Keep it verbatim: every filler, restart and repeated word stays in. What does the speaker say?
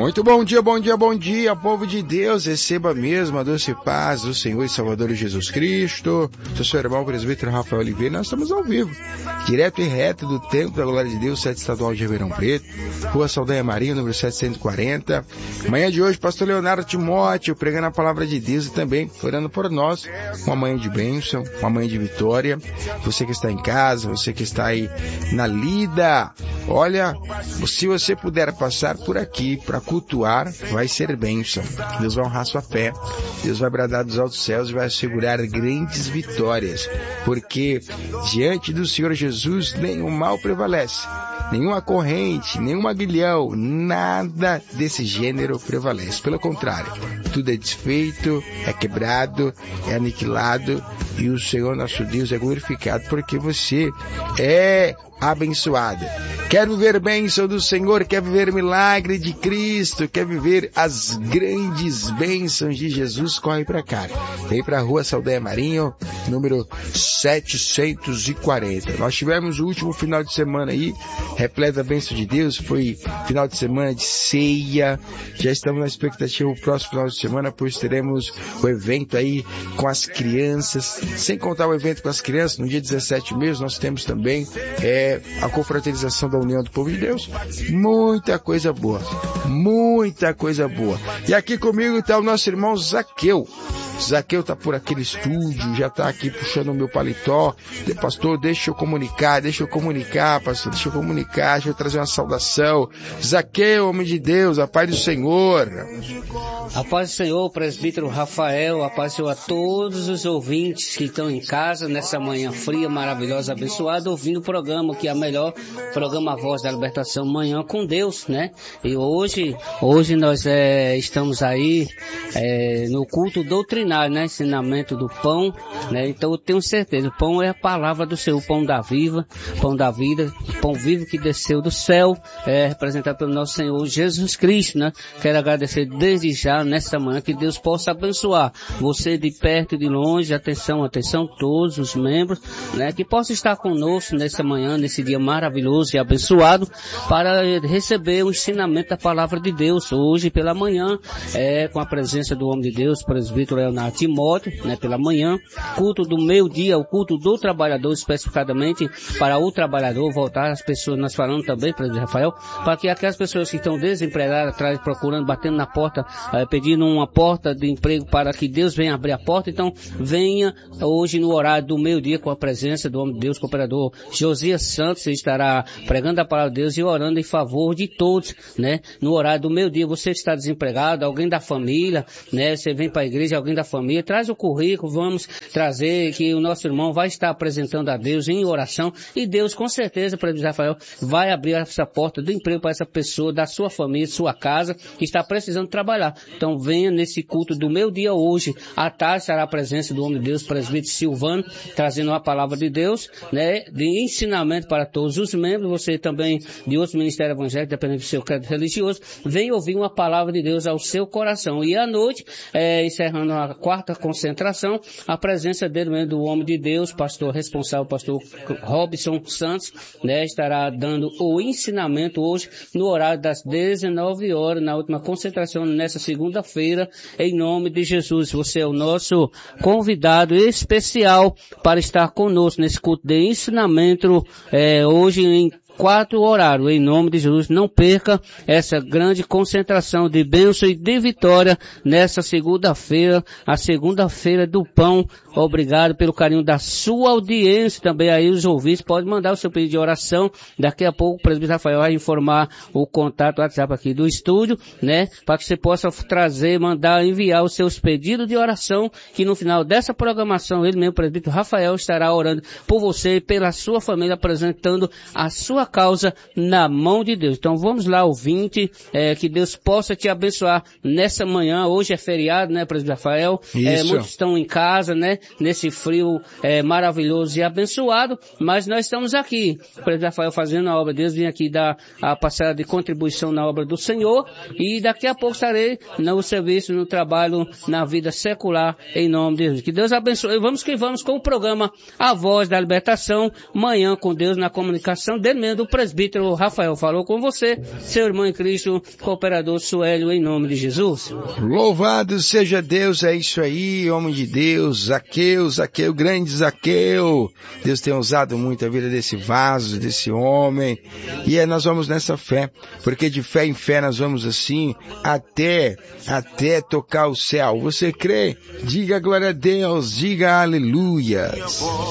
Muito bom dia, bom dia, bom dia, povo de Deus, receba mesmo a doce paz do Senhor e Salvador Jesus Cristo. Sou seu irmão presbítero Rafael Oliveira, nós estamos ao vivo, direto e reto do Templo da Glória de Deus, sede estadual de Ribeirão Preto, Rua Saldanha Marinho, número setecentos e quarenta. Manhã de hoje, pastor Leonardo Timóteo, pregando a palavra de Deus e também orando por nós, uma manhã de bênção, uma manhã de vitória. Você que está em casa, você que está aí na lida, olha, se você puder passar por aqui para cultuar, vai ser bênção. Deus vai honrar sua fé, Deus vai bradar dos altos céus e vai assegurar grandes vitórias, porque diante do Senhor Jesus nenhum mal prevalece, nenhuma corrente, nenhum aguilhão, nada desse gênero prevalece. Pelo contrário, tudo é desfeito, é quebrado, é aniquilado, e o Senhor nosso Deus é glorificado porque você é abençoado. Quer viver bênção do Senhor, quer viver milagre de Cristo, quer viver as grandes bênçãos de Jesus, corre para cá. Vem para a Rua Saldanha Marinho, número setecentos e quarenta. Nós tivemos o último final de semana aí, repleto da bênção de Deus, foi final de semana de ceia. Já estamos na expectativa do próximo final de semana, pois teremos o evento aí com as crianças, sem contar o evento com as crianças, no dia dezessete mesmo, nós temos também é, a confraternização da União do Povo de Deus. Muita coisa boa, muita coisa boa. E aqui comigo está o nosso irmão Zaqueu. Zaqueu está por aquele estúdio, já está aqui puxando o meu paletó. Pastor, deixa eu comunicar, deixa eu comunicar, pastor, deixa eu comunicar, deixa eu trazer uma saudação. Zaqueu, homem de Deus, a paz do Senhor. A paz do Senhor, presbítero Rafael, a paz do Senhor a todos os ouvintes que estão em casa nessa manhã fria, maravilhosa, abençoada, ouvindo o programa, que é a melhor programa, a Voz da Libertação, Manhã com Deus, né? E hoje, hoje nós é, estamos aí é, no culto doutrinário, né? Ensinamento do pão, né? Então eu tenho certeza, o pão é a palavra do Senhor, o pão da viva, pão da vida, pão vivo que desceu do céu, é representado pelo nosso Senhor Jesus Cristo, né? Quero agradecer desde já nessa manhã que Deus possa abençoar você de perto e de longe, atenção, atenção, todos os membros, né? Que possa estar conosco nessa manhã, nesse dia maravilhoso e abençoado, para receber o ensinamento da palavra de Deus hoje pela manhã, é, com a presença do homem de Deus, presbítero Leonardo Timóteo, né? Pela manhã, culto do meio-dia, o culto do trabalhador, especificadamente para o trabalhador, voltar as pessoas, nós falamos também, presbítero Rafael, para que aquelas pessoas que estão desempregadas, atrás, procurando, batendo na porta, é, pedindo uma porta de emprego para que Deus venha abrir a porta, então venha hoje no horário do meio-dia com a presença do homem de Deus, cooperador Josias Santos, ele estará pregando a palavra de Deus e orando em favor de todos, né? No horário do meio-dia, você está desempregado, alguém da família, né? Você vem para a igreja, alguém da família, traz o currículo, vamos trazer que o nosso irmão vai estar apresentando a Deus em oração e Deus com certeza, presbítero Rafael, vai abrir essa porta do emprego para essa pessoa, da sua família, sua casa, que está precisando trabalhar. Então venha nesse culto do meio-dia hoje, à tarde estará a presença do homem de Deus, presbítero Silvano, trazendo a palavra de Deus, né? De ensinamento para todos os membros, você também de outros ministérios evangélicos, dependendo do seu credo religioso, venha ouvir uma palavra de Deus ao seu coração. E à noite, é, encerrando a quarta concentração, a presença dele mesmo, do homem de Deus, pastor responsável, pastor Robson Santos, né? Estará dando o ensinamento hoje no horário das dezenove horas, na última concentração, nessa segunda-feira, em nome de Jesus. Você é o nosso convidado especial para estar conosco nesse culto de ensinamento, é, hoje em quatro horários, em nome de Jesus. Não perca essa grande concentração de bênção e de vitória nessa segunda-feira, a segunda-feira do pão. Obrigado pelo carinho da sua audiência. Também aí os ouvintes podem mandar o seu pedido de oração. Daqui a pouco o presbítero Rafael vai informar o contato, o WhatsApp aqui do estúdio, né? Para que você possa trazer, mandar, enviar os seus pedidos de oração, que no final dessa programação, ele mesmo, o presbítero Rafael, estará orando por você e pela sua família, apresentando a sua causa na mão de Deus. Então vamos lá, ouvinte, é, que Deus possa te abençoar nessa manhã. Hoje é feriado, né, presbítero Rafael? É, muitos estão em casa, né? Nesse frio é, maravilhoso e abençoado, mas nós estamos aqui, o presbítero Rafael fazendo a obra de Deus, vim aqui dar a passada de contribuição na obra do Senhor, e daqui a pouco estarei no serviço, no trabalho, na vida secular, em nome de Deus. Que Deus abençoe. Vamos que vamos com o programa A Voz da Libertação, Manhã com Deus, na comunicação dele mesmo, manhã do presbítero Rafael falou com você, seu irmão em Cristo, cooperador Suélio, em nome de Jesus. Louvado seja Deus, é isso aí, homem de Deus, Zaqueu, Zaqueu, grande Zaqueu. Deus tem usado muito a vida desse vaso, desse homem, e é, nós vamos nessa fé, porque de fé em fé nós vamos assim, até, até tocar o céu. Você crê? Diga glória a Deus, diga aleluias.